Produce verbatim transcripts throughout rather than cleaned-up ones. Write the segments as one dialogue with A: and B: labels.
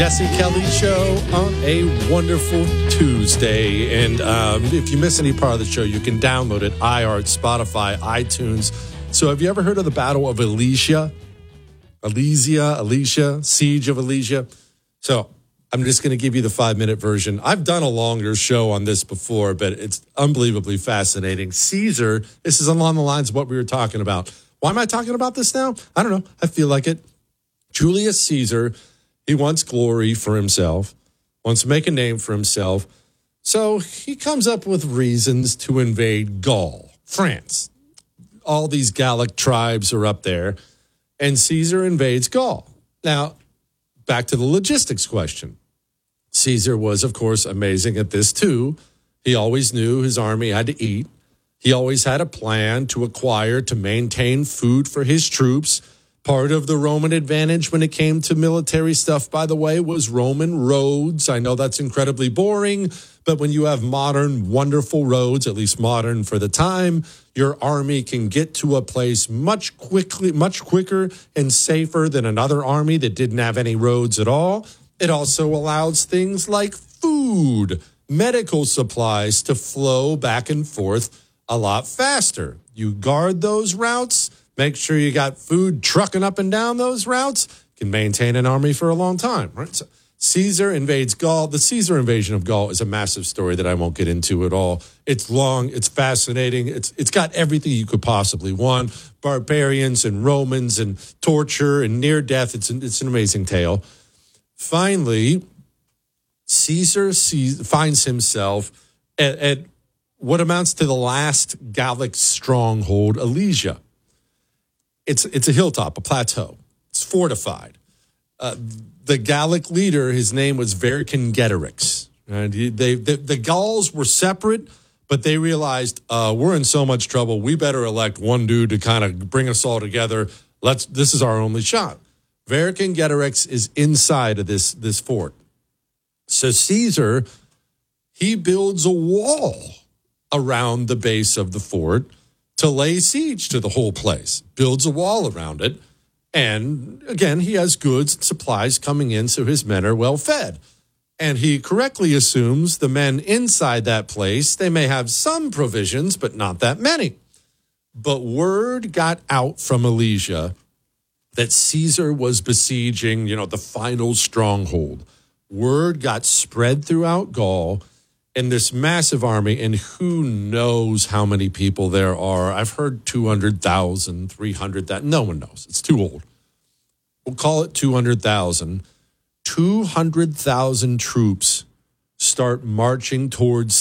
A: Jesse Kelly Show on a wonderful Tuesday. And um, if you miss any part of the show, you can download it, iHeart, Spotify, iTunes. So have you ever heard of the Battle of Alesia? Alesia, Alicia, Siege of Alesia. So I'm just going to give you the five-minute version. I've done a longer show on this before, but it's unbelievably fascinating. Caesar, this is along the lines of what we were talking about. Why am I talking about this now? I don't know. I feel like it. Julius Caesar, he wants glory for himself, wants to make a name for himself. So he comes up with reasons to invade Gaul, France. All these Gallic tribes are up there, and Caesar invades Gaul. Now, back to the logistics question. Caesar was, of course, amazing at this, too. He always knew his army had to eat. He always had a plan to acquire, to maintain food for his troops. Part of the Roman advantage when it came to military stuff, by the way, was Roman roads. I know that's incredibly boring, but when you have modern, wonderful roads, at least modern for the time, your army can get to a place much quickly, much quicker and safer than another army that didn't have any roads at all. It also allows things like food, medical supplies to flow back and forth a lot faster. You guard those routes. Make sure you got food trucking up and down those routes. Can maintain an army for a long time, right? So Caesar invades Gaul. The Caesar invasion of Gaul is a massive story that I won't get into at all. It's long. It's fascinating. It's it's got everything you could possibly want. Barbarians and Romans and torture and near death. It's an, it's an amazing tale. Finally, Caesar sees, finds himself at, at what amounts to the last Gallic stronghold, Alesia. It's it's a hilltop, a plateau. It's fortified. Uh, the Gallic leader, his name was Vercingetorix. And they, they, the Gauls were separate, but they realized uh, we're in so much trouble. We better elect one dude to kind of bring us all together. Let's. This is our only shot. Vercingetorix is inside of this this fort. So Caesar, he builds a wall around the base of the fort to lay siege to the whole place, builds a wall around it. And again, he has goods and supplies coming in, so his men are well fed. And he correctly assumes the men inside that place, they may have some provisions, but not that many. But word got out from Alesia that Caesar was besieging, you know, the final stronghold. Word got spread throughout Gaul. And this massive army, and who knows how many people there are. I've heard two hundred thousand, three hundred thousand. No one knows. It's too old. We'll call it two hundred thousand. two hundred thousand troops start marching towards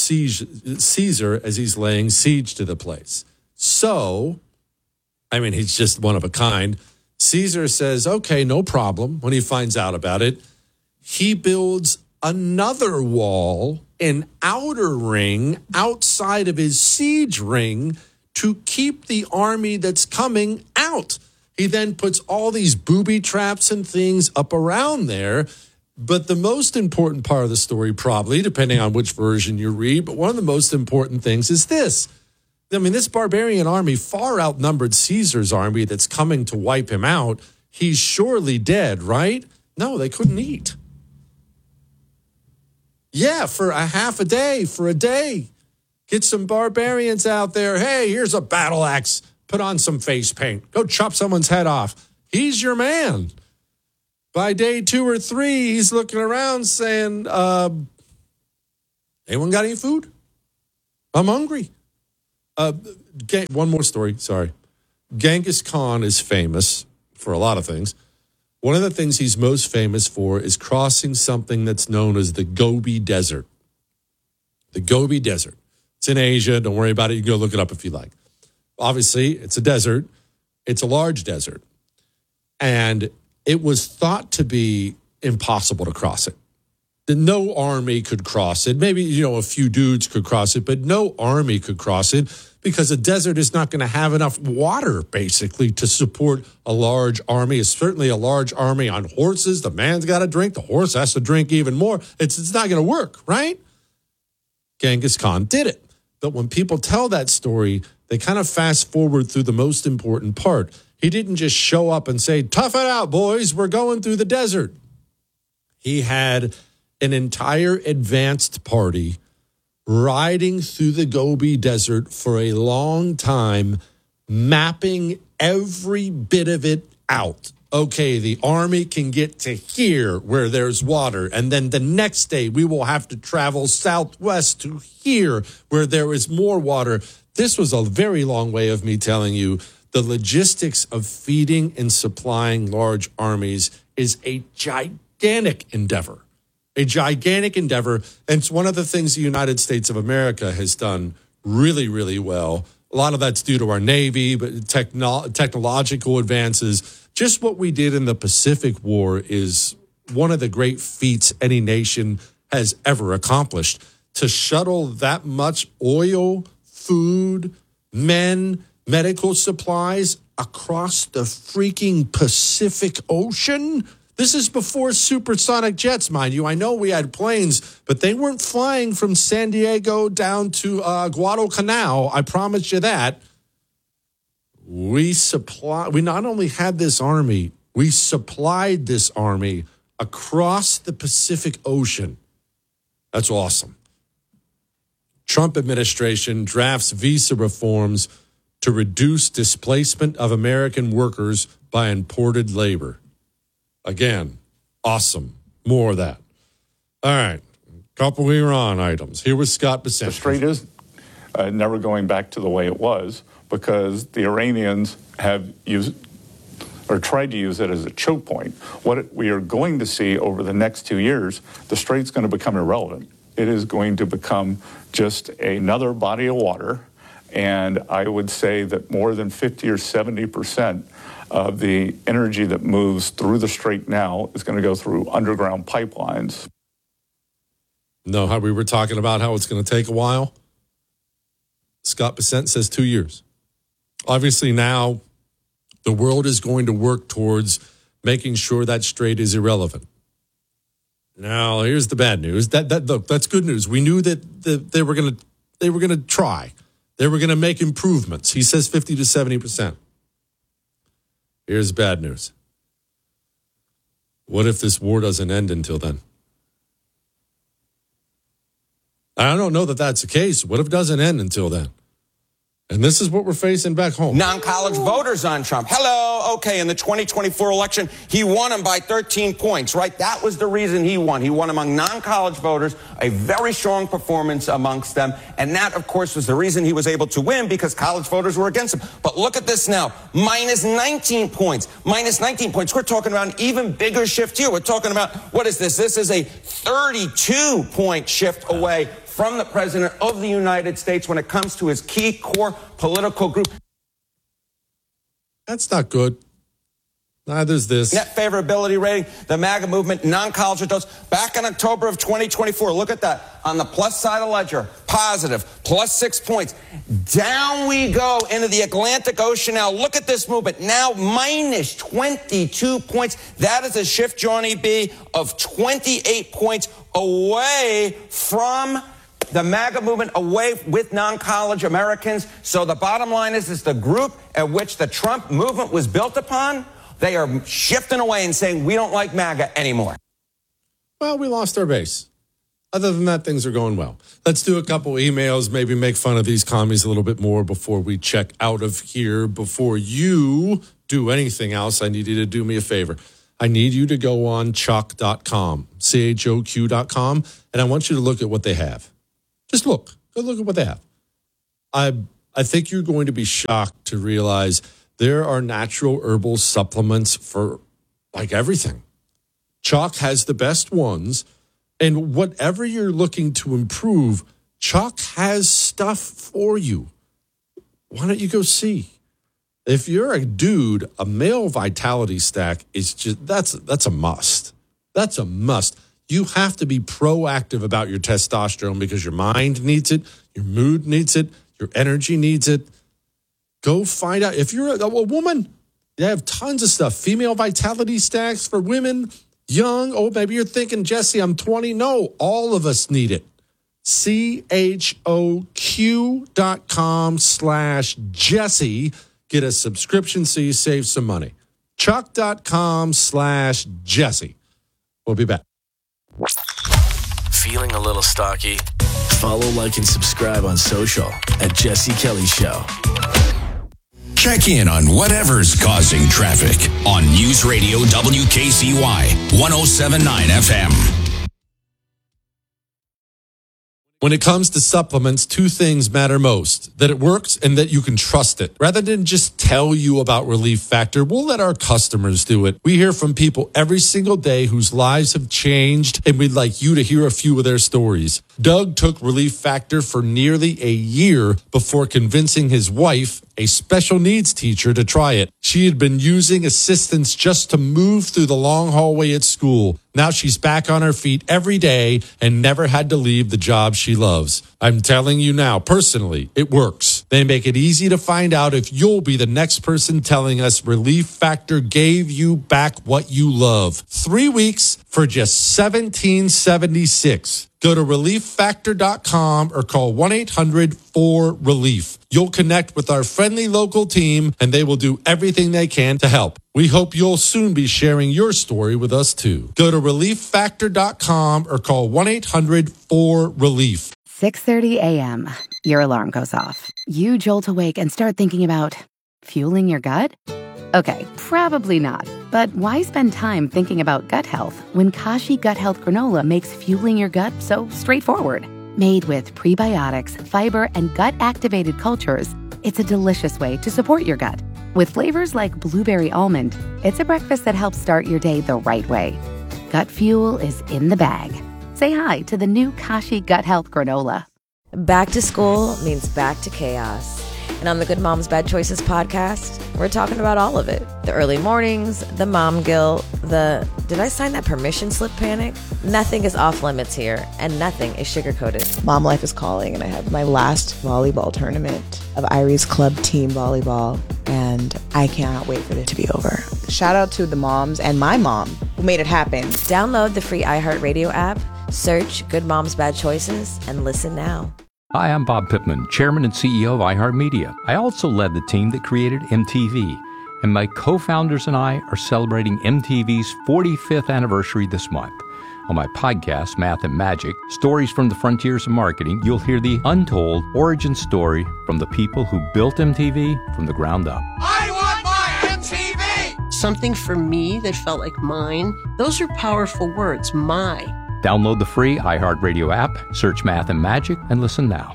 A: Caesar as he's laying siege to the place. So, I mean, he's just one of a kind. Caesar says, okay, no problem. When he finds out about it, he builds another wall, an outer ring outside of his siege ring to keep the army that's coming out. He then puts all these booby traps and things up around there. But the most important part of the story, probably, depending on which version you read, but one of the most important things is this. I mean, this barbarian army far outnumbered Caesar's army that's coming to wipe him out. He's surely dead, right? No, they couldn't eat. Yeah, for a half a day, for a day. Get some barbarians out there. Hey, here's a battle axe. Put on some face paint. Go chop someone's head off. He's your man. By day two or three, he's looking around saying, uh, anyone got any food? I'm hungry. Uh, one more story, sorry. Genghis Khan is famous for a lot of things. One of the things he's most famous for is crossing something that's known as the Gobi Desert. The Gobi Desert. It's in Asia. Don't worry about it. You can go look it up if you like. Obviously, it's a desert. It's a large desert. And it was thought to be impossible to cross it. No army could cross it. Maybe, you know, a few dudes could cross it, but no army could cross it because a desert is not going to have enough water, basically, to support a large army. It's certainly a large army on horses. The man's got to drink. The horse has to drink even more. It's, it's not going to work, right? Genghis Khan did it. But when people tell that story, they kind of fast forward through the most important part. He didn't just show up and say, tough it out, boys. We're going through the desert. He had an entire advanced party riding through the Gobi Desert for a long time, mapping every bit of it out. Okay, the Army can get to here where there's water, and then the next day we will have to travel southwest to here where there is more water. This was a very long way of me telling you the logistics of feeding and supplying large armies is a gigantic endeavor, a gigantic endeavor. And it's one of the things the United States of America has done really, really well. A lot of that's due to our Navy, but techno- technological advances. Just what we did in the Pacific War is one of the great feats any nation has ever accomplished. To shuttle that much oil, food, men, medical supplies across the freaking Pacific Ocean. This is before supersonic jets, mind you. I know we had planes, but they weren't flying from San Diego down to uh, Guadalcanal. I promise you that. We supply. We not only had this army, we supplied this army across the Pacific Ocean. That's awesome. Trump administration drafts visa reforms to reduce displacement of American workers by imported labor. Again, awesome. More of that. All right. Couple Iran items. Here was Scott Bessent.
B: The Strait is uh, never going back to the way it was because the Iranians have used or tried to use it as a choke point. What it, we are going to see over the next two years, the Strait's going to become irrelevant. It is going to become just another body of water. And I would say that more than fifty or seventy percent of the energy that moves through the Strait now is going to go through underground pipelines.
A: No, how we were talking about how it's going to take a while? Scott Bessent says two years. Obviously now the world is going to work towards making sure that Strait is irrelevant. Now, here's the bad news. That that look, that's good news. We knew that the, they were going to they were going to try. They were going to make improvements. He says fifty to seventy percent. Here's bad news. What if this war doesn't end until then? I don't know that that's the case. What if it doesn't end until then? And this is what we're facing back home.
C: Non-college voters on Trump. Hello. Okay, in the twenty twenty-four election, he won them by thirteen points, right? That was the reason he won. He won among non-college voters, a very strong performance amongst them. And that, of course, was the reason he was able to win because college voters were against him. But look at this now. Minus nineteen points. Minus nineteen points. We're talking about an even bigger shift here. We're talking about, what is this? This is a thirty-two point shift away from the president of the United States when it comes to his key core political group.
A: That's not good. Neither's this.
C: Net favorability rating, the MAGA movement, non-college adults. Back in October of twenty twenty-four, look at that. On the plus side of the ledger, positive, plus six points. Down we go into the Atlantic Ocean now. Look at this movement. Now minus twenty-two points. That is a shift, Johnny B, of twenty-eight points away from the MAGA movement, away with non-college Americans. So the bottom line is, is the group at which the Trump movement was built upon, they are shifting away and saying, we don't like MAGA anymore.
A: Well, we lost our base. Other than that, things are going well. Let's do a couple emails, maybe make fun of these commies a little bit more before we check out of here. Before you do anything else, I need you to do me a favor. I need you to go on choq dot com, C H O Q dot com, and I want you to look at what they have. Just look. Go look at what they have. I I think you're going to be shocked to realize there are natural herbal supplements for like everything. Choq has the best ones, and whatever you're looking to improve, Choq has stuff for you. Why don't you go see? If you're a dude, a male vitality stack is just that's that's a must. That's a must. You have to be proactive about your testosterone because your mind needs it, your mood needs it, your energy needs it. Go find out. If you're a, a woman, they have tons of stuff. Female vitality stacks for women, young. Oh, maybe you're thinking, Jesse, I'm twenty. No, all of us need it. C H O Q dot com slash Jesse. Get a subscription so you save some money. Choq dot com slash Jesse. We'll be back.
D: feeling a little stocky?
E: Follow, like, and subscribe on social at Jesse Kelly Show.
F: Check in on whatever's causing traffic on News Radio W K C Y one oh seven point nine F M.
A: When it comes to supplements, two things matter most: that it works and that you can trust it. Rather than just tell you about Relief Factor, we'll let our customers do it. We hear from people every single day whose lives have changed, and we'd like you to hear a few of their stories. Doug took Relief Factor for nearly a year before convincing his wife, a special needs teacher, to try it. She had been using assistance just to move through the long hallway at school. Now she's back on her feet every day and never had to leave the job she loves. I'm telling you now, personally, it works. They make it easy to find out if you'll be the next person telling us Relief Factor gave you back what you love. Three weeks for just seventeen seventy-six. Go to relief factor dot com or call one eight hundred four relief. You'll connect with our friendly local team, and they will do everything they can to help. We hope you'll soon be sharing your story with us, too. Go to relief factor dot com or call one eight hundred four relief.
G: six thirty a.m. Your alarm goes off. You jolt awake and start thinking about fueling your gut? Okay, probably not. But why spend time thinking about gut health when Kashi Gut Health Granola makes fueling your gut so straightforward? Made with prebiotics, fiber, and gut-activated cultures, it's a delicious way to support your gut. With flavors like blueberry almond, it's a breakfast that helps start your day the right way. Gut fuel is in the bag. Say hi to the new Kashi Gut Health Granola.
H: Back to school means back to chaos. And on the Good Moms Bad Choices podcast, we're talking about all of it. The early mornings, the mom guilt, the did I sign that permission slip panic? Nothing is off limits here, and nothing is sugar-coated.
I: Mom life is calling, and I have my last volleyball tournament of Irie's club team volleyball, and I cannot wait for it to be over. Shout out to the moms and my mom who made it happen.
H: Download the free iHeartRadio app, search Good Moms Bad Choices, and listen now.
J: Hi, I'm Bob Pittman, Chairman and C E O of iHeartMedia. I also led the team that created M T V, and my co-founders and I are celebrating M T V's forty-fifth anniversary this month. On my podcast, Math and Magic, Stories from the Frontiers of Marketing, you'll hear the untold origin story from the people who built M T V from the ground up.
K: I want my M T V! Something for me that felt like mine. Those are powerful words, my.
J: Download the free iHeartRadio app, search Math and Magic, and listen now.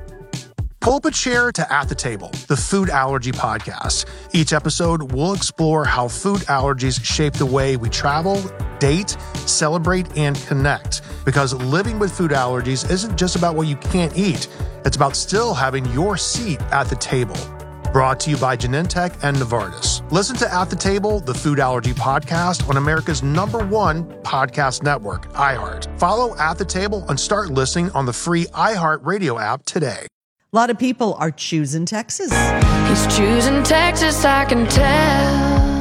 L: Pull up a chair to At the Table, the food allergy podcast. Each episode, we'll explore how food allergies shape the way we travel, date, celebrate, and connect. Because living with food allergies isn't just about what you can't eat. It's about still having your seat at the table. Brought to you by Genentech and Novartis. Listen to At the Table, the food allergy podcast on America's number one podcast network, iHeart. Follow At the Table and start listening on the free iHeart Radio app today.
M: A lot of people are choosing Texas.
N: He's choosing Texas, I can tell.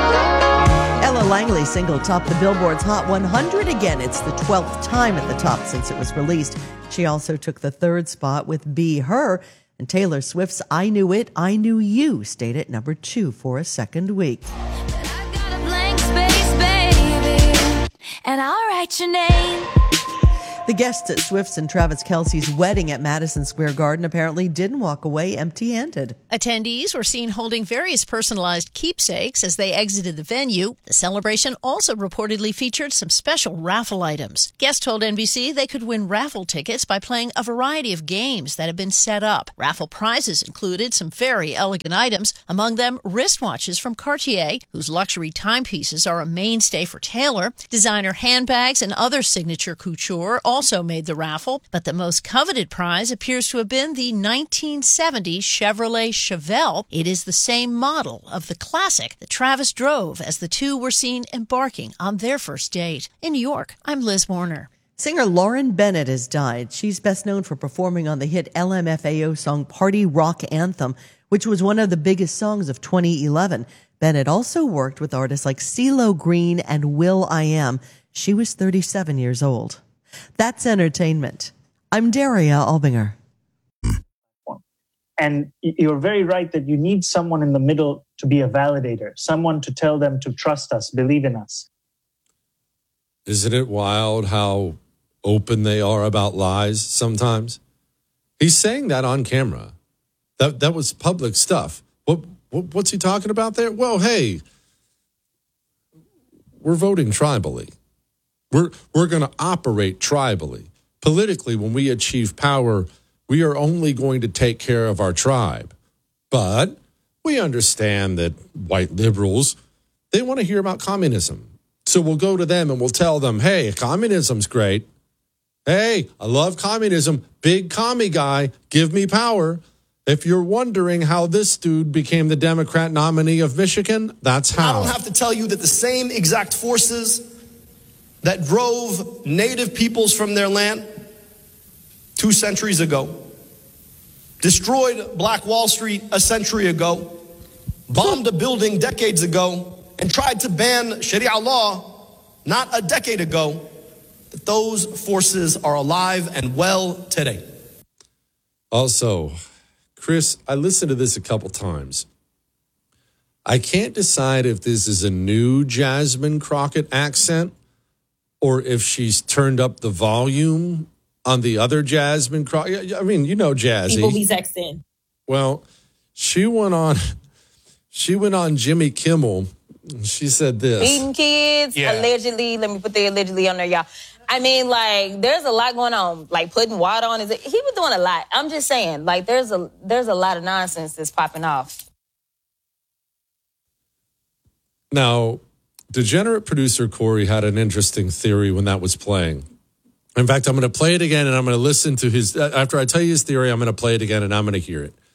M: Ella Langley's single topped the Billboard's Hot one hundred again. It's the twelfth time at the top since it was released. She also took the third spot with Be Her. And Taylor Swift's I Knew It, I Knew You stayed at number two for a second week.
N: But I've got a blank space, baby, and I'll write your name.
M: The guests at Swift's and Travis Kelce's wedding at Madison Square Garden apparently didn't walk away empty-handed.
O: Attendees were seen holding various personalized keepsakes as they exited the venue. The celebration also reportedly featured some special raffle items. Guests told N B C they could win raffle tickets by playing a variety of games that had been set up. Raffle prizes included some very elegant items, among them wristwatches from Cartier, whose luxury timepieces are a mainstay for Taylor. Designer handbags and other signature couture also made the raffle, but the most coveted prize appears to have been the nineteen seventy Chevrolet Chevelle. It is the same model of the classic that Travis drove as the two were seen embarking on their first date. In New York, I'm Liz Warner.
M: Singer Lauren Bennett has died. She's best known for performing on the hit L M F A O song Party Rock Anthem, which was one of the biggest songs of twenty eleven. Bennett also worked with artists like CeeLo Green and Will I Am. She was thirty-seven years old. That's entertainment. I'm Daria Albinger.
P: And you're very right that you need someone in the middle to be a validator, someone to tell them to trust us, believe in us.
A: Isn't it wild how open they are about lies sometimes? He's saying that on camera. That that was public stuff. What, what what's he talking about there? Well, hey, we're voting tribally. We're we're going to operate tribally. Politically, when we achieve power, we are only going to take care of our tribe. But we understand that white liberals, they want to hear about communism. So we'll go to them and we'll tell them, hey, communism's great. Hey, I love communism. Big commie guy, give me power. If you're wondering how this dude became the Democrat nominee of Michigan, that's how.
D: I don't have to tell you that the same exact forces that drove native peoples from their land two centuries ago, destroyed Black Wall Street a century ago, bombed a building decades ago, and tried to ban Sharia law not a decade ago, that those forces are alive and well today.
A: Also, Chris, I listened to this a couple times. I can't decide if this is a new Jasmine Crockett accent or if she's turned up the volume on the other Jasmine Crockett. I mean, you know Jazzy.
Q: People be sexting.
A: Well, she went on, she went on Jimmy Kimmel. She said this.
Q: Eating kids,
A: Yeah.
Q: allegedly. Let me put the allegedly on there, y'all. I mean, like, there's a lot going on. Like, putting water on his... He was doing a lot. I'm just saying, like, there's a there's a lot of nonsense that's popping off.
A: Now, degenerate producer Corey had an interesting theory when that was playing. In fact, I'm going to play it again, and I'm going to listen to his... After I tell you his theory, I'm going to play it again, and I'm going to hear it.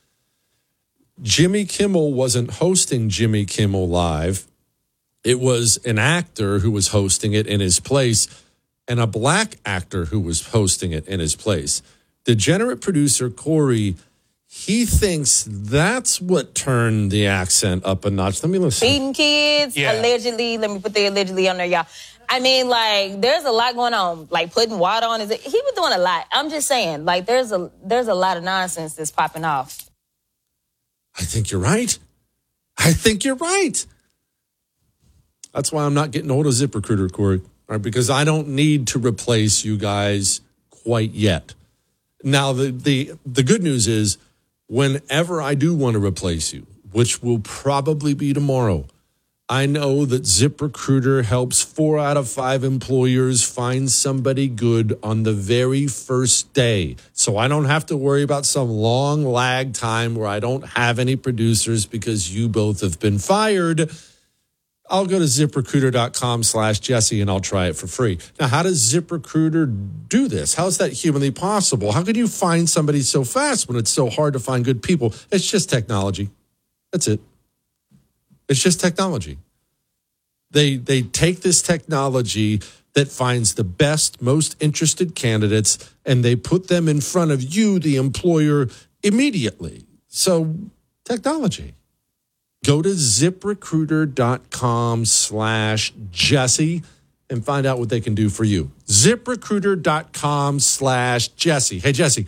A: Jimmy Kimmel wasn't hosting Jimmy Kimmel Live. It was an actor who was hosting it in his place, and a black actor who was hosting it in his place. Degenerate producer Corey, he thinks that's what turned the accent up a notch. Let me listen.
Q: Eating kids,
A: Yeah.
Q: allegedly. Let me put the allegedly on there, y'all. I mean, like, there's a lot going on. Like, putting water on his... He was doing a lot. I'm just saying, like, there's a there's a lot of nonsense that's popping off.
A: I think you're right. I think you're right. That's why I'm not getting hold of ZipRecruiter, Corey, right? Because I don't need to replace you guys quite yet. Now, the, the, the good news is whenever I do want to replace you, which will probably be tomorrow, I know that ZipRecruiter helps four out of five employers find somebody good on the very first day. So I don't have to worry about some long lag time where I don't have any producers because you both have been fired. I'll go to ZipRecruiter.com slash Jesse and I'll try it for free. Now, how does ZipRecruiter do this? How is that humanly possible? How could you find somebody so fast when it's so hard to find good people? It's just technology. That's it. It's just technology. They they take this technology that finds the best, most interested candidates, and they put them in front of you, the employer, immediately. So, technology. Go to ZipRecruiter.com slash Jesse and find out what they can do for you. ZipRecruiter.com slash Jesse. Hey, Jesse,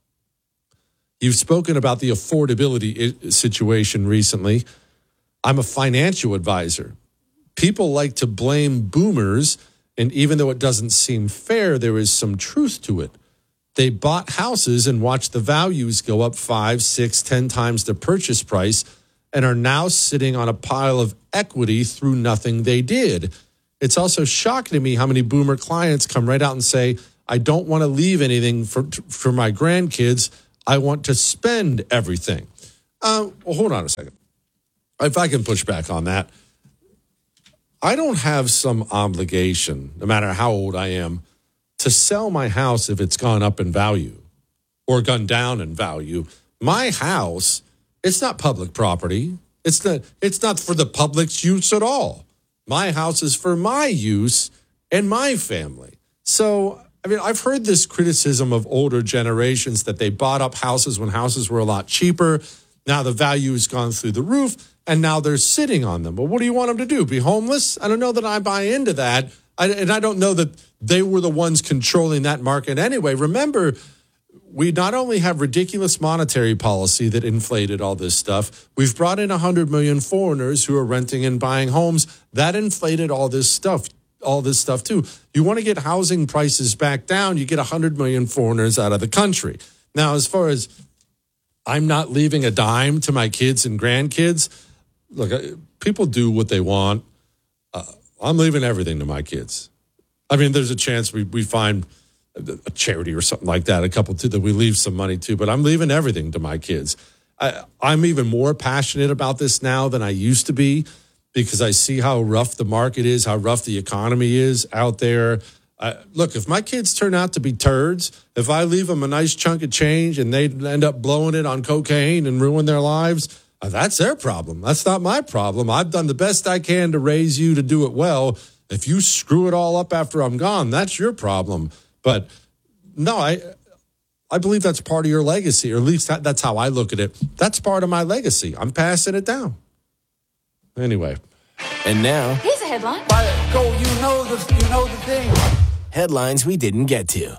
A: you've spoken about the affordability situation recently. I'm a financial advisor. People like to blame boomers, and even though it doesn't seem fair, there is some truth to it. They bought houses and watched the values go up five, six, ten times the purchase price and are now sitting on a pile of equity through nothing they did. It's also shocking to me how many boomer clients come right out and say, I don't want to leave anything for, for my grandkids. I want to spend everything. Uh, well, hold on a second. If I can push back on that, I don't have some obligation, no matter how old I am, to sell my house if it's gone up in value or gone down in value. My house, it's not public property. It's not, it's not for the public's use at all. My house is for my use and my family. So, I mean, I've heard this criticism of older generations that they bought up houses when houses were a lot cheaper. Now the value has gone through the roof, and now they're sitting on them. Well, what do you want them to do? Be homeless? I don't know that I buy into that. I, and I don't know that they were the ones controlling that market anyway. Remember, we not only have ridiculous monetary policy that inflated all this stuff, we've brought in one hundred million foreigners who are renting and buying homes. That inflated all this stuff. all this stuff too. You want to get housing prices back down, you get one hundred million foreigners out of the country. Now, as far as I'm not leaving a dime to my kids and grandkids, look, people do what they want. Uh, I'm leaving everything to my kids. I mean, there's a chance we, we find a charity or something like that, a couple too, that we leave some money to, but I'm leaving everything to my kids. I, I'm even more passionate about this now than I used to be, because I see how rough the market is, how rough the economy is out there. Uh, look, if my kids turn out to be turds, if I leave them a nice chunk of change and they end up blowing it on cocaine and ruin their lives, uh, that's their problem. That's not my problem. I've done the best I can to raise you to do it well. If you screw it all up after I'm gone, that's your problem. But no, I I believe that's part of your legacy, or at least that, that's how I look at it. That's part of my legacy. I'm passing it down. Anyway.
E: And now,
N: Here's a headline.
R: Go, you know the, you know the thing.
E: headlines we didn't get to.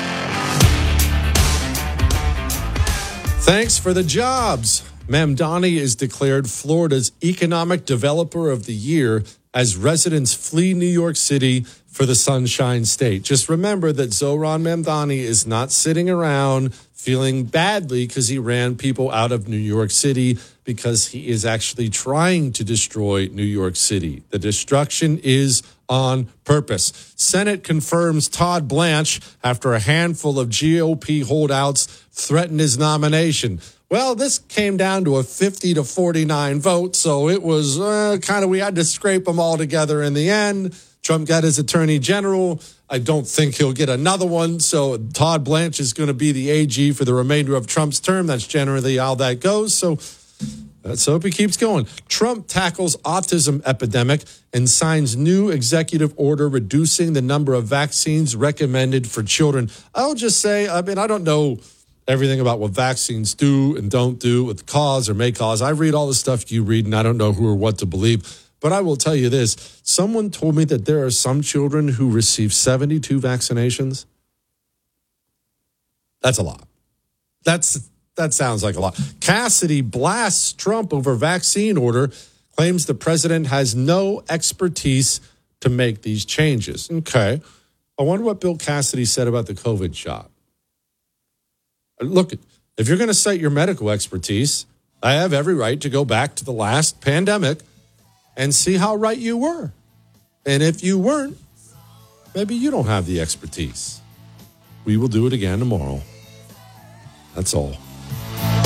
A: Thanks for the jobs. Mamdani is declared Florida's Economic Developer of the Year as residents flee New York City for the Sunshine State. Just remember that Zohran Mamdani is not sitting around feeling badly because he ran people out of New York City, because he is actually trying to destroy New York City. The destruction is on purpose. Senate confirms Todd Blanche after a handful of G O P holdouts threatened his nomination. Well, this came down to a fifty to forty-nine vote, so it was uh, kind of, we had to scrape them all together in the end. Trump got his attorney general. I don't think he'll get another one, so Todd Blanche is going to be the A G for the remainder of Trump's term. That's generally how that goes, so let's hope he keeps going. Trump tackles autism epidemic and signs new executive order reducing the number of vaccines recommended for children. I'll just say, I mean, I don't know everything about what vaccines do and don't do, with cause or may cause. I read all the stuff you read, and I don't know who or what to believe. But I will tell you this. Someone told me that there are some children who receive seventy-two vaccinations. That's a lot. That's That sounds like a lot. Cassidy blasts Trump over vaccine order, claims the president has no expertise to make these changes. Okay. I wonder what Bill Cassidy said about the COVID shot. Look, if you're going to cite your medical expertise, I have every right to go back to the last pandemic and see how right you were. And if you weren't, maybe you don't have the expertise. We will do it again tomorrow. That's all.